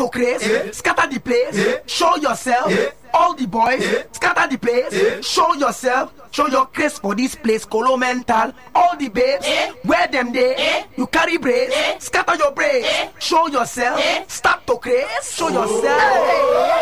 craze, scatter the place, show yourself. All the boys, scatter the place, show yourself, show your craze for this place, Colo Mental. All the babes, wear them there, you carry braids, scatter your braids, show yourself, start to craze, show yourself.